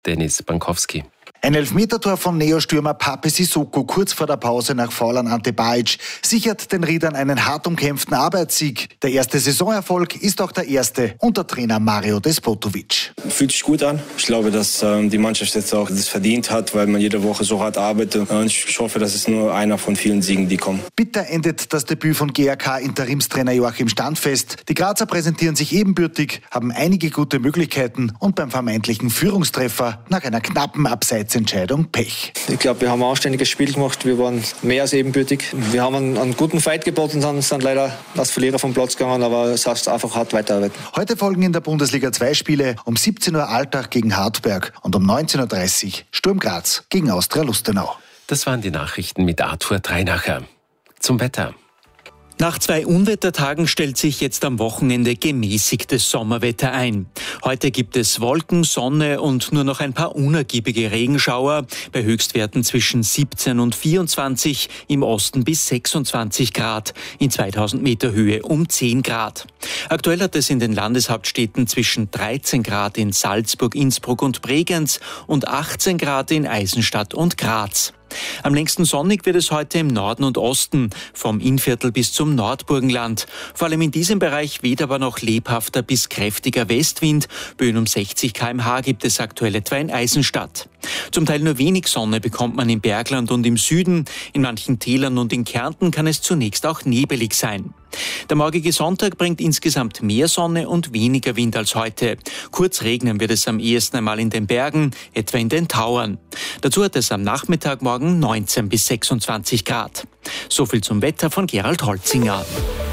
Dennis Bankowski. Ein Elfmetertor von Neostürmer Pape Sissoko kurz vor der Pause nach Foul an Ante Bajic sichert den Riedern einen hart umkämpften Arbeitssieg. Der erste Saisonerfolg ist auch der erste unter Trainer Mario Despotovic. Fühlt sich gut an. Ich glaube, dass die Mannschaft jetzt auch das verdient hat, weil man jede Woche so hart arbeitet. Und ich hoffe, das ist nur einer von vielen Siegen, die kommen. Bitter endet das Debüt von GAK-Interimstrainer Joachim Standfest. Die Grazer präsentieren sich ebenbürtig, haben einige gute Möglichkeiten und beim vermeintlichen Führungstreffer nach einer knappen Abseitsentscheidung Pech. Ich glaube, wir haben ein anständiges Spiel gemacht. Wir waren mehr als ebenbürtig. Wir haben einen guten Fight geboten, sind leider als Verlierer vom Platz gegangen, aber es heißt einfach hart weiterarbeiten. Heute folgen in der Bundesliga 2 Spiele, um 17 Uhr Altach gegen Hartberg und um 19.30 Uhr Sturm Graz gegen Austria Lustenau. Das waren die Nachrichten mit Arthur Dreinacher. Zum Wetter. Nach 2 Unwettertagen stellt sich jetzt am Wochenende gemäßigtes Sommerwetter ein. Heute gibt es Wolken, Sonne und nur noch ein paar unergiebige Regenschauer bei Höchstwerten zwischen 17 und 24, im Osten bis 26 Grad, in 2000 Meter Höhe um 10 Grad. Aktuell hat es in den Landeshauptstädten zwischen 13 Grad in Salzburg, Innsbruck und Bregenz und 18 Grad in Eisenstadt und Graz. Am längsten sonnig wird es heute im Norden und Osten, vom Innviertel bis zum Nordburgenland. Vor allem in diesem Bereich weht aber noch lebhafter bis kräftiger Westwind. Böen um 60 km/h gibt es aktuell etwa in Eisenstadt. Zum Teil nur wenig Sonne bekommt man im Bergland und im Süden. In manchen Tälern und in Kärnten kann es zunächst auch nebelig sein. Der morgige Sonntag bringt insgesamt mehr Sonne und weniger Wind als heute. Kurz regnen wird es am ehesten einmal in den Bergen, etwa in den Tauern. Dazu hat es am Nachmittag morgen 19 bis 26 Grad. So viel zum Wetter von Gerald Holzinger.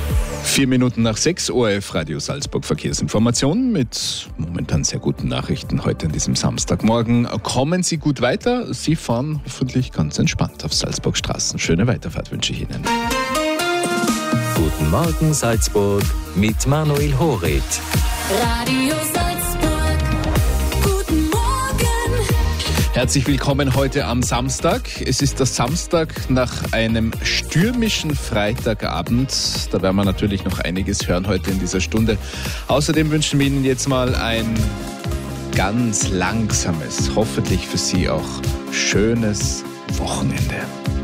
4 Minuten nach 6, ORF Radio Salzburg Verkehrsinformationen mit momentan sehr guten Nachrichten heute an diesem Samstagmorgen. Kommen Sie gut weiter. Sie fahren hoffentlich ganz entspannt auf Salzburg Straßen. Schöne Weiterfahrt wünsche ich Ihnen. Guten Morgen Salzburg mit Manuel Horit. Radio Salzburg. Guten Morgen. Herzlich willkommen heute am Samstag. Es ist der Samstag nach einem stürmischen Freitagabend. Da werden wir natürlich noch einiges hören heute in dieser Stunde. Außerdem wünschen wir Ihnen jetzt mal ein ganz langsames, hoffentlich für Sie auch schönes Wochenende.